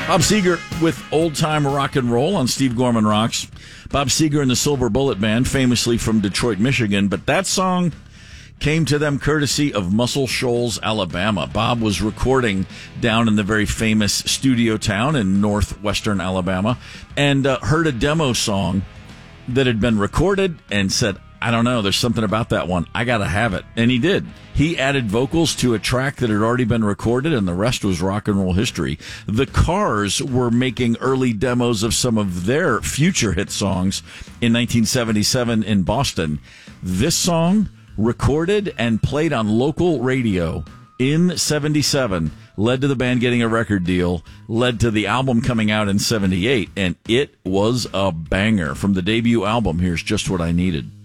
Bob Seger with Old Time Rock and Roll on Steve Gorman Rocks. Bob Seger and the Silver Bullet Band, famously from Detroit, Michigan, but that song came to them courtesy of Muscle Shoals, Alabama. Bob was recording down in the very famous studio town in northwestern Alabama and heard a demo song that had been recorded and said, I don't know, there's something about that one. I got to have it. And he did. He added vocals to a track that had already been recorded, and the rest was rock and roll history. The Cars were making early demos of some of their future hit songs in 1977 in Boston. This song, recorded and played on local radio in 77, led to the band getting a record deal, led to the album coming out in 78, and it was a banger. From the debut album, here's Just What I Needed.